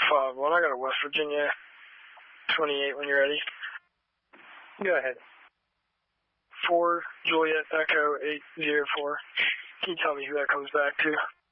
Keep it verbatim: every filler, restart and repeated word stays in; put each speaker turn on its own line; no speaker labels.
five one, I got a West Virginia twenty-eight when you're ready.
Go ahead.
four Juliet Echo eight zero four. Can you tell me who that comes back to?